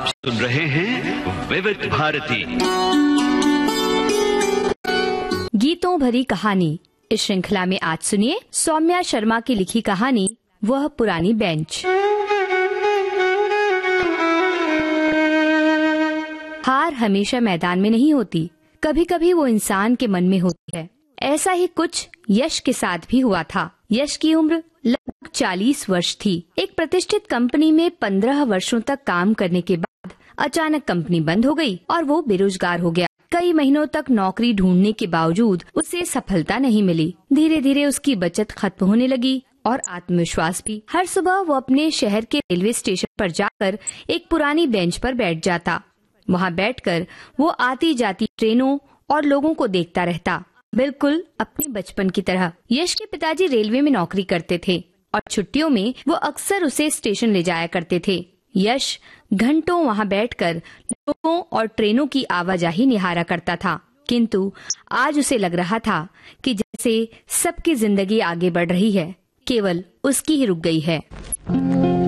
सुन रहे हैं विविध भारती गीतों भरी कहानी। इस श्रृंखला में आज सुनिए सौम्या शर्मा की लिखी कहानी वह पुरानी बेंच। हार हमेशा मैदान में नहीं होती, कभी कभी वो इंसान के मन में होती है। ऐसा ही कुछ यश के साथ भी हुआ था। यश की उम्र लगभग 40 वर्ष थी। एक प्रतिष्ठित कंपनी में 15 वर्षों तक काम करने के बाद अचानक कंपनी बंद हो गई और वो बेरोजगार हो गया। कई महीनों तक नौकरी ढूंढने के बावजूद उसे सफलता नहीं मिली। धीरे धीरे उसकी बचत खत्म होने लगी और आत्मविश्वास भी। हर सुबह वो अपने शहर के रेलवे स्टेशन पर जाकर एक पुरानी बेंच पर बैठ जाता। वहाँ बैठकर वो आती जाती ट्रेनों और लोगों को देखता रहता, बिल्कुल अपने बचपन की तरह। यश के पिताजी रेलवे में नौकरी करते थे और छुट्टियों में वो अक्सर उसे स्टेशन ले जाया करते थे। यश घंटों वहाँ बैठकर लोगों और ट्रेनों की आवाजाही निहारा करता था, किंतु आज उसे लग रहा था कि जैसे सबकी जिंदगी आगे बढ़ रही है, केवल उसकी ही रुक गई है।